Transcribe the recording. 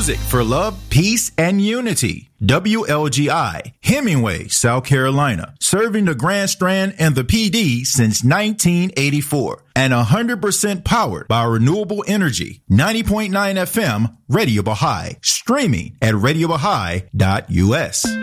Music for love, peace, and unity. WLGI, Hemingway, South Carolina. Serving the Grand Strand and the PD since 1984. And 100% powered by renewable energy. 90.9 FM, Radio Baha'i. Streaming at RadioBaha'i.us.